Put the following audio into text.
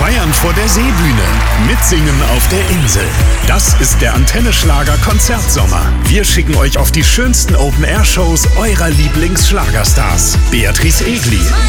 Feiern vor der Seebühne. Mitsingen auf der Insel. Das ist der Antenne Schlager Konzertsommer. Wir schicken euch auf die schönsten Open-Air-Shows eurer Lieblingsschlagerstars. Beatrice Egli,